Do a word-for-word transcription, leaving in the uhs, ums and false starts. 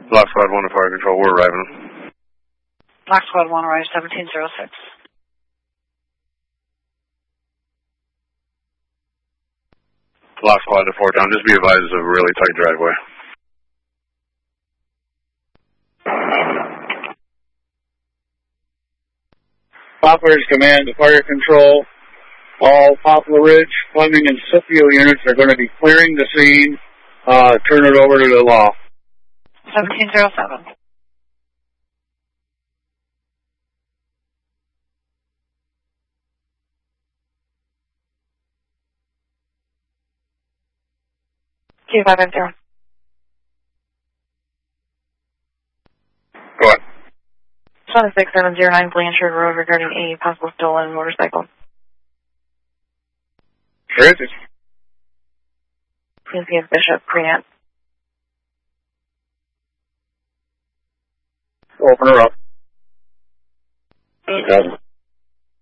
Lock Squad one to Fire Control, we're arriving. Lock Squad one arrives seventeen oh six. Lock Squad to Fort Town, just be advised it's a really tight driveway. Poplar's Command to Fire Control. All Poplar Ridge, Fleming, and Scipio units are going to be clearing the scene. Uh, turn it over to the law. seventeen oh seven. two five five zero. Go ahead. seven six seven zero nine Blanchard Road regarding a possible stolen motorcycle. Where is it? Please give Bishop preamp. Open her up. Okay.